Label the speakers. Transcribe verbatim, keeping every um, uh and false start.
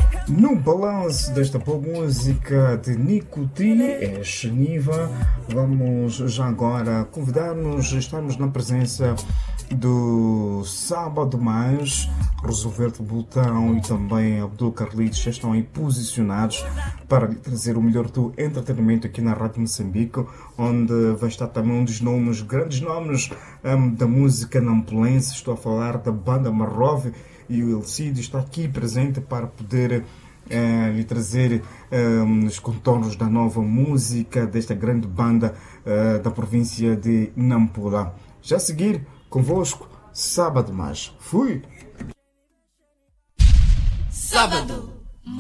Speaker 1: No balanço desta boa música de Nicotine é Xeniva, vamos já agora convidar-nos, estamos na presença do Sábado Mais, Roosevelt Botão e também Abdul Carlitos já estão aí posicionados para lhe trazer o melhor do entretenimento aqui na Rádio Moçambique, onde vai estar também um dos nomes, grandes nomes um, da música nampulense. Estou a falar da banda Marrove e o Elcídio está aqui presente para poder Uh, lhe trazer um, os contornos da nova música desta grande banda uh, da província de Nampula. Já a seguir, convosco, Sábado Mais. Fui!
Speaker 2: Sábado